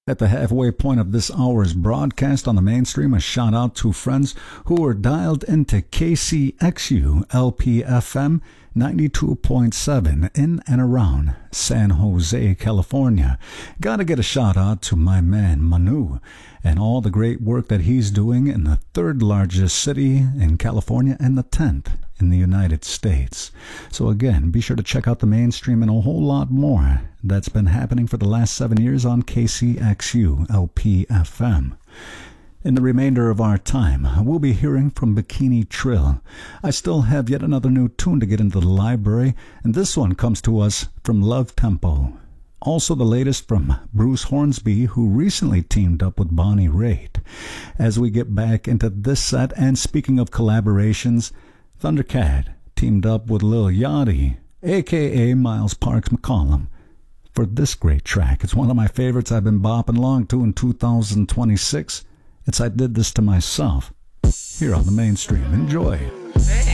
At the halfway point of this hour's broadcast on the mainstream, a shout out to friends who are dialed into KCXU LPFM 92.7 in and around San Jose, California. Gotta get a shout out to my man Manu and all the great work that he's doing in the third largest city in California and the 10th in the United States. So again, be sure to check out the mainstream and a whole lot more that's been happening for the last 7 years on KCXU LPFM. In the remainder of our time, we'll be hearing from Bikini Trill. I still have yet another new tune to get into the library, and this one comes to us from Love Tempo. Also the latest from Bruce Hornsby, who recently teamed up with Bonnie Raitt. As we get back into this set, and speaking of collaborations, Thundercat teamed up with Lil Yachty, a.k.a. Miles Parks McCollum, for this great track. It's one of my favorites I've been bopping along to in 2026. It's I Did This to Myself. Here on the mainstream. Enjoy. Hey.